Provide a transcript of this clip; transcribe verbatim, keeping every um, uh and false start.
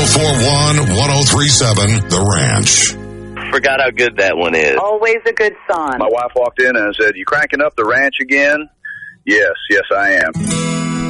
oh four one, one oh three seven, The Ranch. Forgot how good that one is. Always a good song. My wife walked in and said, "You cranking up The Ranch again?" Yes, yes, I am.